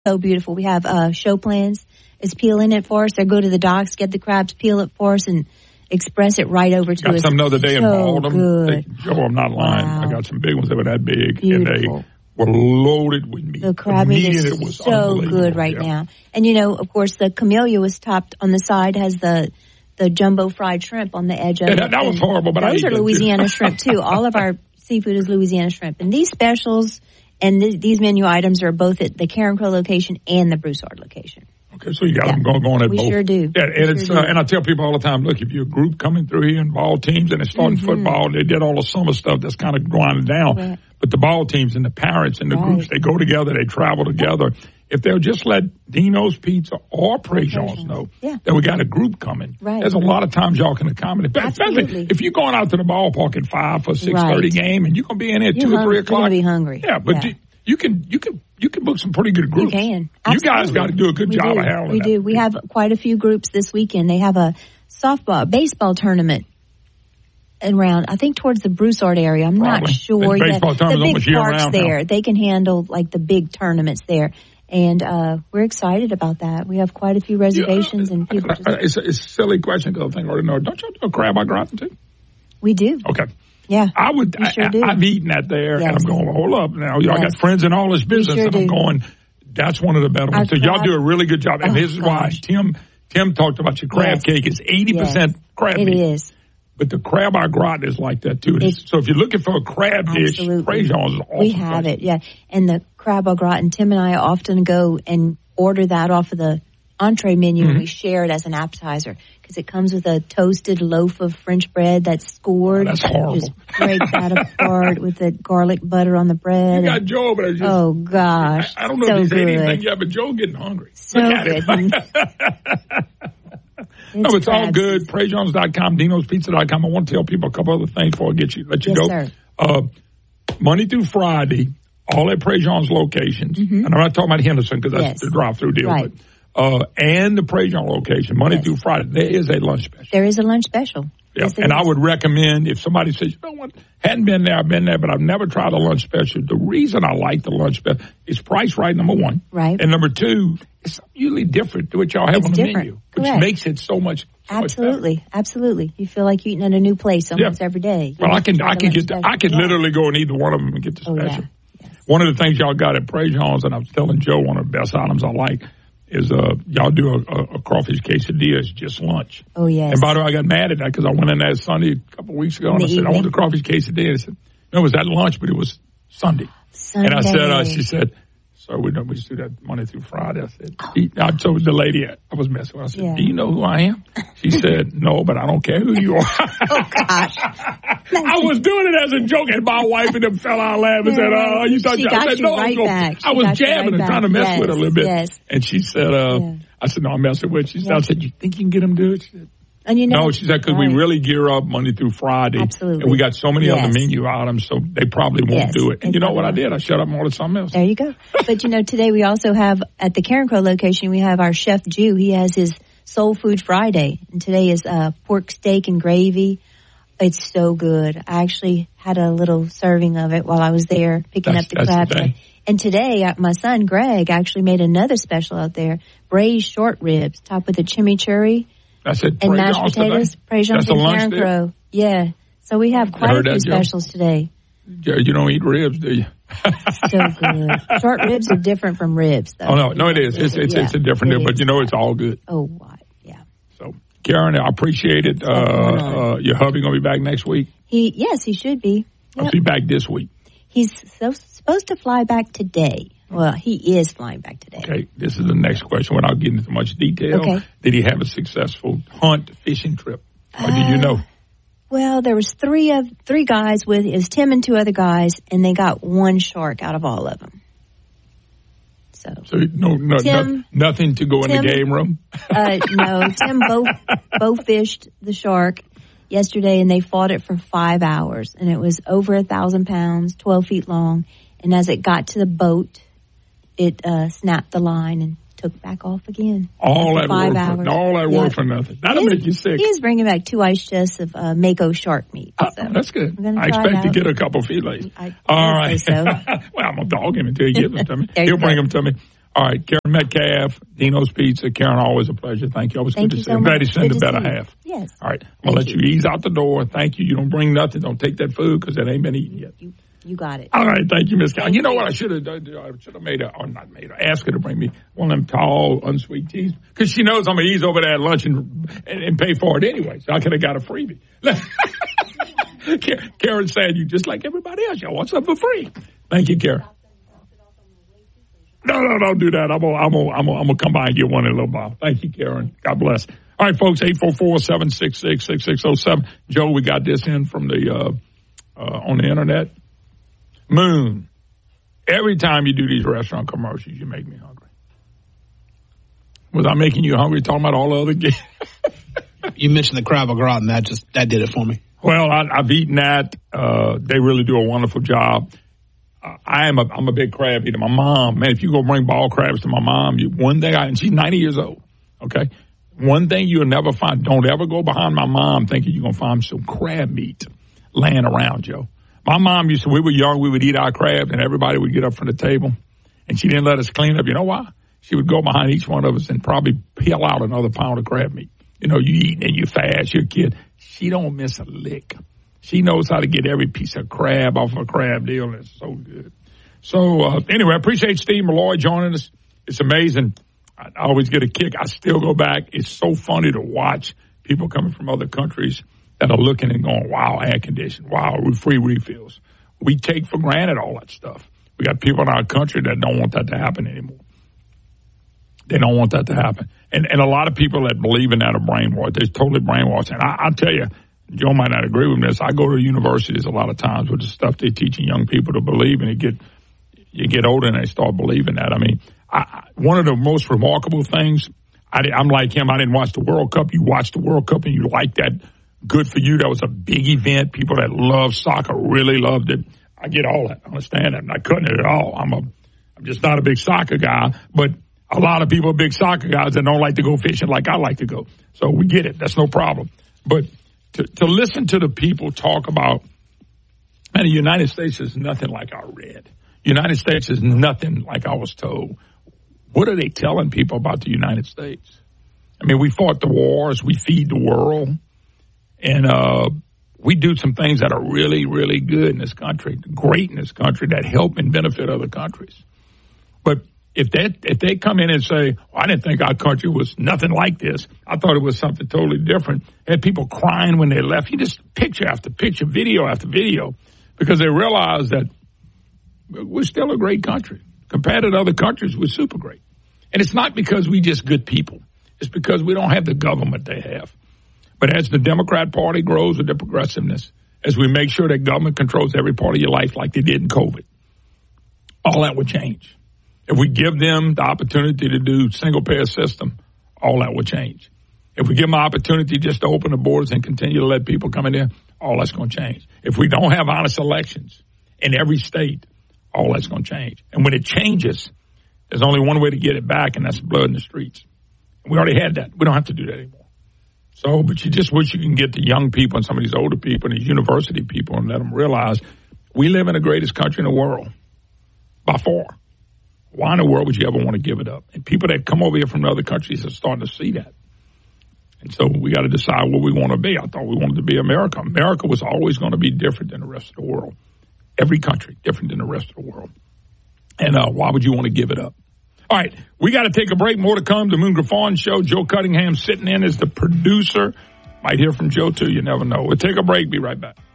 So beautiful. We have show plans is peeling it for us. They go to the docks, get the crabs, peel it for us, and express it right over to us. Got some the other day and balled them. Good. Joe, I'm not lying. Wow. I got some big ones that were that big. Beautiful. And they were loaded with meat. The crab meat is was so good right now. And, of course, the camellia was topped on the side, has the jumbo fried shrimp on the edge of it. That was horrible, but those are Louisiana shrimp, too. All of our seafood is Louisiana shrimp. And these specials and these menu items are both at the Karen Crow location and the Broussard location. Okay, so you got them going at both. We sure do. Yeah, and and I tell people all the time, look, if you're a group coming through here and ball teams and it's starting football, they did all the summer stuff that's kind of grinding down. Right. But the ball teams and the parents and the groups, they go together, they travel together. If they'll just let Dino's Pizza or Préjean's know that we got a group coming, there's a lot of times y'all can accommodate. Especially if you're going out to the ballpark at 5 for a 6:30 game and you're going to be in at 2 or 3 o'clock. You're going to be hungry. Yeah, but you can book some pretty good groups. You can. Absolutely. You guys got to do a good job of handling that. We do. We have quite a few groups this weekend. They have a baseball tournament around, I think, towards the Broussard area. I'm not sure yet. The big parks there, they can handle like the big tournaments there. And we're excited about that. We have quite a few reservations and people. It's a silly question because I think I already know. Don't y'all do a crab au gratin too? We do. Okay. Yeah. I would. I've eaten that there, and I'm going, hold up now. Y'all got friends in all this business, and I'm going, that's one of the better ones. So y'all do a really good job. And this is why Tim talked about your crab cake. It's 80% crab meat. It is. But the crab au gratin is like that, too. So if you're looking for a crab dish, Préjean's is awesome. We have it, And the crab au gratin, Tim and I often go and order that off of the entree menu, and we share it as an appetizer because it comes with a toasted loaf of French bread that's scored. That's horrible. Just break that apart with the garlic butter on the bread. You got Joe, but oh gosh, I don't know if he's anything yet, but Joe's getting hungry. So Look at good. No, it's all good. Préjeans.com, Dino'sPizza.com. I want to tell people a couple other things before I let you go. Sir. Monday through Friday, all at Préjeans locations, and I'm not talking about Henderson because that's the drive-through deal, right. And the Préjean location, Monday through Friday, there is a lunch special. There is a lunch special. Yeah, and I would recommend if somebody says, you know what, hadn't been there, I've been there, but I've never tried a lunch special. The reason I like the lunch special is price right, number one. Right. And number two, it's usually different to what y'all have on the menu, which makes it so much Absolutely. You feel like you're eating at a new place almost every day. Well, I can literally go and eat one of them and get the special. Yes. One of the things y'all got at Préjean's, and I was telling Joe, one of the best items I like is y'all do a crawfish quesadilla as just lunch. Oh, yes. And by the way, I got mad at that because I went in there Sunday a couple of weeks ago and I said, I want the crawfish quesadilla. I said, no, it was at lunch, but it was Sunday. And I said, she said, so we just do that Monday through Friday. I said, I told the lady I was messing with. I said, do you know who I am? She said, no, but I don't care who you are. Oh, gosh. I was doing it as a joke, and my wife and them fell out laughing and said, you thought she got you right back. I was jabbing and trying to mess with her a little bit. Yes. And she said, I said, no, I'm messing with you. I said, you think you can get them good? She said, and no, she said, because we really gear up Monday through Friday. Absolutely. And we got so many other menu items, so they probably won't do it. And you know what I did? I shut up and ordered something else. There you go. But, today we also have, at the Karen Crow location, we have our Chef Jew. He has his Soul Food Friday. And today is pork steak and gravy. It's so good. I actually had a little serving of it while I was there picking up the crab. And today, my son, Greg, actually made another special out there, braised short ribs topped with a chimichurri. That's it. And mashed potatoes, Préjean's and Karen Crow. Yeah. So we have quite a few specials today. You don't eat ribs, do you? So good. Short ribs are different from ribs, though. Oh, no, it is. It's a different deal, but it's all good. Oh, what? Yeah. So, Karen, I appreciate it. Your hubby going to be back next week? Yes, he should be. I'll be back this week. He's supposed to fly back today. Well, he is flying back today. Okay, this is the next question without getting into much detail. Okay. Did he have a successful fishing trip? Or did you know? Well, there was three guys with it was Tim and two other guys, and they got one shark out of all of them. So nothing to go in the game room? No, Tim both fished the shark yesterday, and they fought it for 5 hours, and it was over 1,000 pounds, 12 feet long, and as it got to the boat, it snapped the line and took back off again. All that work for nothing. That'll make you sick. He is bringing back 2 ice chests of Mako shark meat. So that's good. I expect to get a couple fillets. All right. So. Well, I'm going to dog him until he gives them to me. He'll bring them to me. All right, Karen Metcalf, Dino's Pizza. Karen, always a pleasure. Thank you. Always good to see you. I'm glad he sent the better half. Yes. All right, I'm going to let you ease out the door. Thank you. You don't bring nothing. Don't take that food because it ain't been eaten yet. You got it. All right, thank you, Miss Karen. You know what I should have done? I should have asked her to bring me one of them tall, unsweet teas because she knows I'm going to ease over there at lunch and pay for it anyway. So I could have got a freebie. Karen said, you just like everybody else. Y'all want something for free. Thank you, Karen. No, don't do that. I'm gonna come by and get one in a little while. Thank you, Karen. God bless. All right, folks, 844-766-6607. Joe, we got this in from the on the internet. Moon. Every time you do these restaurant commercials, you make me hungry. Was I making you hungry talking about all the other games? You mentioned the crab au gratin. That did it for me. Well, I've eaten that. They really do a wonderful job. I'm a big crab eater. My mom, man, if you go bring ball crabs to my mom, and she's 90 years old, okay? One thing you'll never find, don't ever go behind my mom thinking you're going to find some crab meat laying around, Joe. My mom we were young, we would eat our crabs, and everybody would get up from the table, and she didn't let us clean up. You know why? She would go behind each one of us and probably peel out another pound of crab meat. You know, you eat and you fast, you're a kid. She don't miss a lick. She knows how to get every piece of crab off a crab deal, and it's so good. So, anyway, I appreciate Steve Malloy joining us. It's amazing. I always get a kick. I still go back. It's so funny to watch people coming from other countries that are looking and going, wow, air conditioning, wow, free refills. We take for granted all that stuff. We got people in our country that don't want that to happen anymore. They don't want that to happen. And a lot of people that believe in that are brainwashed. They're totally brainwashed. And I'll tell you, Joe might not agree with this. I go to universities a lot of times with the stuff they're teaching young people to believe, and you get older and they start believing that. I mean, one of the most remarkable things, I'm like him. I didn't watch the World Cup. You watched the World Cup and you liked that. Good for you. That was a big event. People that love soccer really loved it. I get all that. I understand that. I'm not cutting it at all. I'm just not a big soccer guy, but a lot of people are big soccer guys that don't like to go fishing like I like to go. So we get it. That's no problem. But to listen to the people talk about, man, the United States is nothing like I read. United States is nothing like I was told. What are they telling people about the United States? I mean, we fought the wars. We feed the world. And we do some things that are really, really good in this country, great in this country, that help and benefit other countries. But if they come in and say, I didn't think our country was nothing like this, I thought it was something totally different, had people crying when they left, you just picture after picture, video after video, because they realize that we're still a great country. Compared to other countries, we're super great. And it's not because we just good people. It's because we don't have the government they have. But as the Democrat Party grows with their progressiveness, as we make sure that government controls every part of your life like they did in COVID, all that would change. If we give them the opportunity to do single-payer system, all that will change. If we give them an opportunity just to open the borders and continue to let people come in there, all that's going to change. If we don't have honest elections in every state, all that's going to change. And when it changes, there's only one way to get it back, and that's blood in the streets. We already had that. We don't have to do that anymore. So, but you just wish you can get the young people and some of these older people and these university people and let them realize we live in the greatest country in the world, by far. Why in the world would you ever want to give it up? And people that come over here from other countries are starting to see that. And so we got to decide what we want to be. I thought we wanted to be America. America was always going to be different than the rest of the world. Every country different than the rest of the world. And why would you want to give it up? All right, we got to take a break. More to come. The Moon Griffon Show. Joe Cunningham sitting in as the producer. Might hear from Joe, too. You never know. We'll take a break. Be right back.